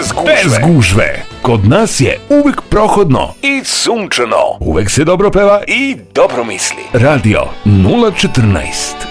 Bez gužve. Kod nas je uvek prohodno I sunčano. Uvek se dobro peva I dobro misli. Radio 014.